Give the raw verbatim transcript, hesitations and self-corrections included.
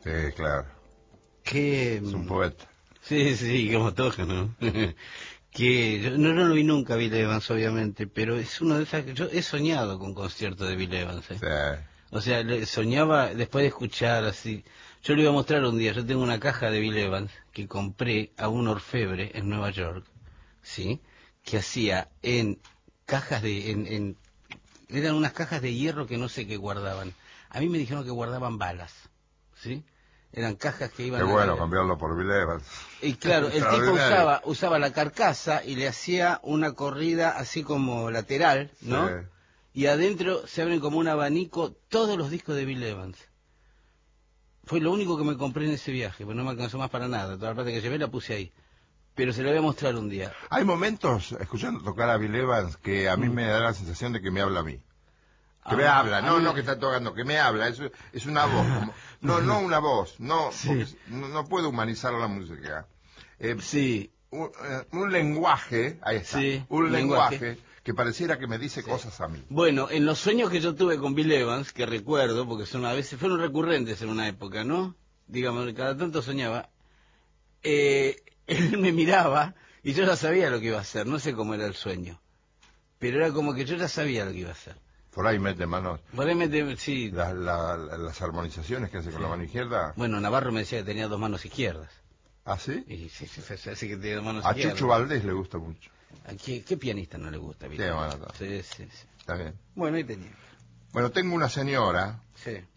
Sí, claro. Que... Es un poeta. Sí, sí, como toca, ¿no? que yo no, no lo vi nunca Bill Evans, obviamente, pero es uno de esas... Yo he soñado con conciertos de Bill Evans, ¿eh? Sí. O sea, le- soñaba después de escuchar así... Yo le iba a mostrar un día, yo tengo una caja de Bill Evans que compré a un orfebre en Nueva York, ¿sí? Que hacía en cajas de... En, en, eran unas cajas de hierro que no sé qué guardaban. A mí me dijeron que guardaban balas, ¿sí? Eran cajas que Qué iban a... bueno cambiarlo por Bill Evans. Y claro, el tipo Extraordinario. usaba usaba la carcasa y le hacía una corrida así como lateral, ¿no? Sí. Y adentro se abren como un abanico todos los discos de Bill Evans. Fue lo único que me compré en ese viaje, pues no me alcanzó más para nada. Toda la plata que llevé la puse ahí. Pero se la voy a mostrar un día. Hay momentos, escuchando tocar a Bill Evans, que a mí Mm. me da la sensación de que me habla a mí. Que me Ah, habla, a no, mí no me- que está tocando, que me habla, es, es una voz, como, no, no una voz, no, porque Sí, es- no, no puedo humanizar la música. Eh, sí, un, eh, un lenguaje, ahí está, sí, un lenguaje. lenguaje que pareciera que me dice Sí. cosas a mí. Bueno, en los sueños que yo tuve con Bill Evans, que recuerdo, porque son a veces fueron recurrentes en una época, ¿no? Digamos, cada tanto soñaba, eh, él me miraba y yo ya sabía lo que iba a hacer, no sé cómo era el sueño, pero era como que yo ya sabía lo que iba a hacer. Por ahí mete manos, Por ahí me te- sí, la- la- la- las armonizaciones que hace con sí. la mano izquierda. Bueno, Navarro me decía que tenía dos manos izquierdas. ¿Ah, sí? Y sí, sí, sí, sí, que tenía dos manos A Chucho izquierdas. Valdés le gusta mucho. ¿A qué, qué pianista no le gusta, Bill Sí, Evans? bueno, está, Sí, sí, sí. está bien. Bueno, ahí tenía. Bueno, tengo una señora Sí.